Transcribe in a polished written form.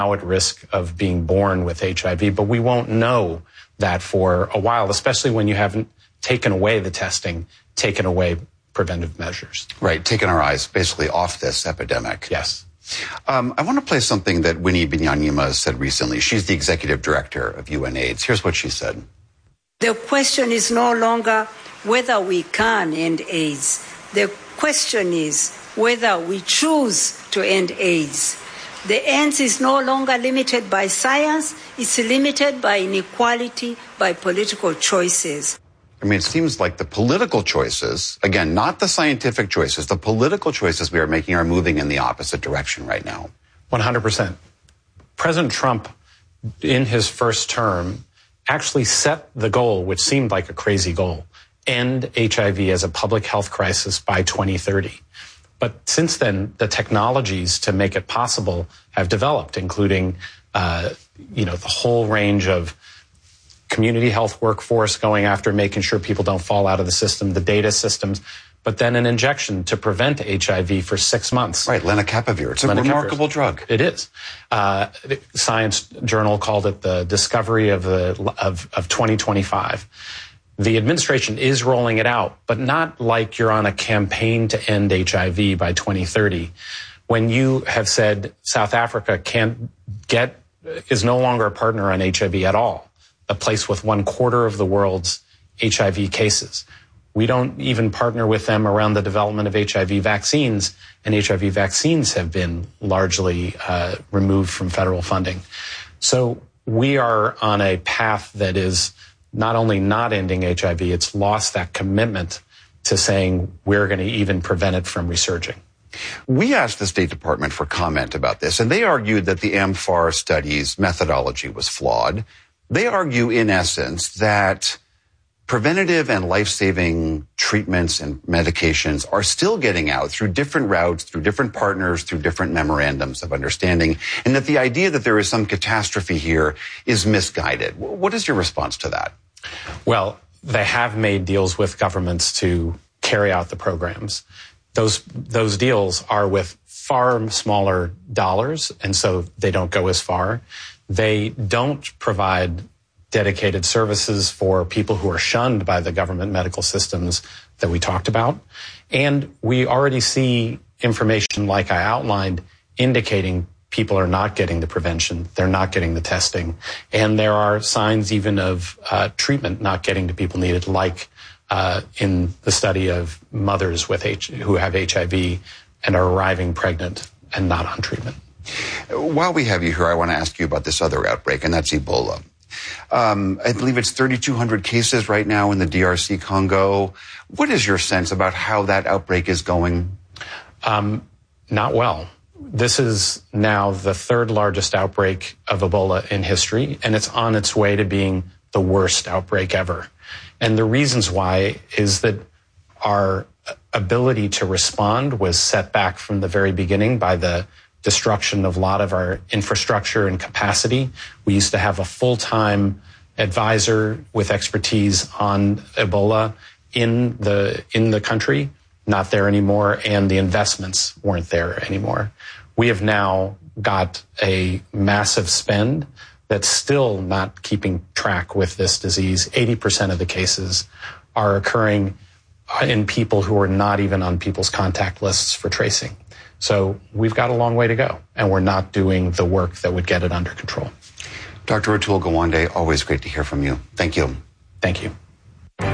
now at risk of being born with HIV, but we won't know that for a while, especially when you haven't taken away the testing, taken away preventive measures. Right, taken our eyes basically off this epidemic. Yes. I want to play something that Winnie Byanyima said recently. She's the executive director of UNAIDS. Here's what she said. The question is no longer whether we can end AIDS. The question is whether we choose to end AIDS. The end is no longer limited by science. It's limited by inequality, by political choices. I mean, it seems like the political choices, again, not the scientific choices, the political choices we are making are moving in the opposite direction right now. 100%. President Trump, in his first term, actually set the goal, which seemed like a crazy goal, end HIV as a public health crisis by 2030. But since then, the technologies to make it possible have developed, including, the whole range of community health workforce going after making sure people don't fall out of the system, the data systems, but then an injection to prevent HIV for 6 months. Right, lenacapavir. It's a remarkable drug. It is. Science Journal called it the discovery of 2025. The administration is rolling it out, but not like you're on a campaign to end HIV by 2030. When you have said South Africa is no longer a partner on HIV at all, a place with 1/4 of the world's HIV cases. We don't even partner with them around the development of HIV vaccines, and HIV vaccines have been largely removed from federal funding. So we are on a path that is not only not ending HIV, it's lost that commitment to saying we're going to even prevent it from resurging. We asked the State Department for comment about this, and they argued that the AMFAR study's methodology was flawed. They argue, in essence, that preventative and life-saving treatments and medications are still getting out through different routes, through different partners, through different memorandums of understanding, and that the idea that there is some catastrophe here is misguided. What is your response to that? Well, they have made deals with governments to carry out the programs. Those deals are with far smaller dollars, and so they don't go as far. They don't provide dedicated services for people who are shunned by the government medical systems that we talked about. And we already see information, like I outlined, indicating people are not getting the prevention, they're not getting the testing, and there are signs even of treatment not getting to people needed, like in the study of mothers who have HIV and are arriving pregnant and not on treatment. While we have you here, I want to ask you about this other outbreak, and that's Ebola. I believe it's 3,200 cases right now in the DRC Congo. What is your sense about how that outbreak is going? Not well. This is now the third largest outbreak of Ebola in history, and it's on its way to being the worst outbreak ever. And the reasons why is that our ability to respond was set back from the very beginning by the destruction of a lot of our infrastructure and capacity. We used to have a full-time advisor with expertise on Ebola in the country, not there anymore, and the investments weren't there anymore. We have now got a massive spend that's still not keeping track with this disease. 80% of the cases are occurring in people who are not even on people's contact lists for tracing. So we've got a long way to go, and we're not doing the work that would get it under control. Dr. Atul Gawande, always great to hear from you. Thank you. Thank you.